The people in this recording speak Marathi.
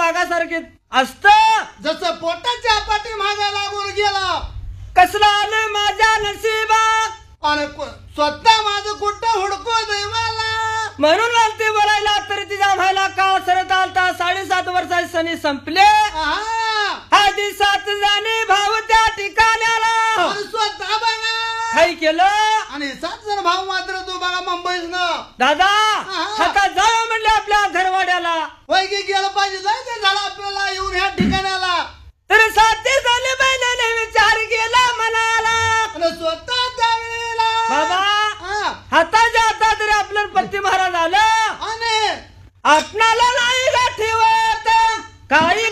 वाघासारखे असत. जसं पोटाच्या पाठी मागे लागून गेला कसला आलं माझ्या नशिबात आणि स्वतः माझं कुठं हुडको देवाला. म्हणून लागते बोलायला तरी तिच्या व्हायला काळ सरत आलता. 7.5 वर्षाचे सणी संपले. आधी 7 जणी भाऊ त्या ठिकाण्याला स्वतः बघा काही केलं. आणि 7 जण भाऊ मात्र तू बघा मुंबईस न दादा आता जाऊ म्हणले आपल्या घरवाड्याला. वैगी गेलं पाहिजे जायचं झालं आपल्याला येऊन ह्या ठिकाणाला. तर 7 झाले बहिणीने विचार केला मनाला. आणि स्वतः त्यावेळेला बाबा हाताच्या हातात तरी आपलं पती महाराज आलं. आणि आपणाला नाही का ठेवत काही